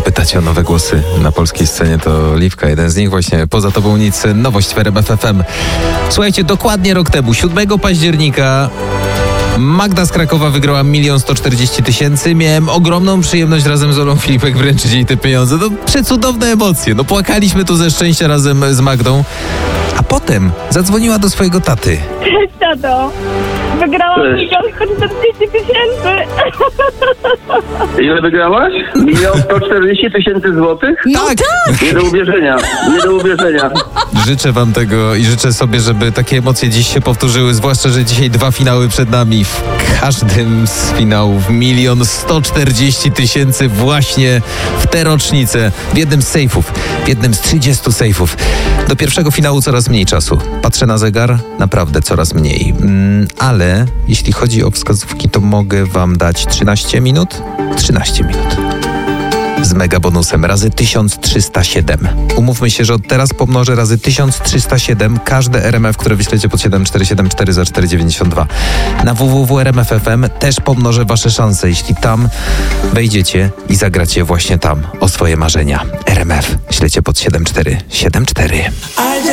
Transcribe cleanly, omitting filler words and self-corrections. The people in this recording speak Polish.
pytacie o nowe głosy na polskiej scenie, to Liwka, jeden z nich właśnie. Poza tobą nic, nowość w RMF FM. Słuchajcie, dokładnie rok temu, 7 października, Magda z Krakowa wygrała 1 140 000. Miałem ogromną przyjemność razem z Olą Filipek wręczyć jej te pieniądze. No przecudowne emocje. No płakaliśmy tu ze szczęścia razem z Magdą. A potem zadzwoniła do swojego taty. Cześć, tato. Wygrałam 1 140 000. Ile wygrałaś? 1 140 000 złotych? Tak! Nie do uwierzenia, nie do uwierzenia. Życzę wam tego i życzę sobie, żeby takie emocje dziś się powtórzyły, zwłaszcza, że dzisiaj 2 finały przed nami. W każdym z finałów 1 140 000 właśnie w tę rocznicę. W jednym z sejfów, w jednym z 30 sejfów. Do pierwszego finału coraz mniej czasu. Patrzę na zegar, naprawdę coraz mniej. Ale jeśli chodzi o wskazówki, to mogę wam dać 13 minut. 13 minut. Z mega bonusem razy 1307. Umówmy się, że od teraz pomnożę razy 1307 każde RMF, które wyślecie pod 7474 za 4,92. Na www.rmf.fm też pomnożę wasze szanse, jeśli tam wejdziecie i zagracie właśnie tam o swoje marzenia. RMF ślecie pod 7474.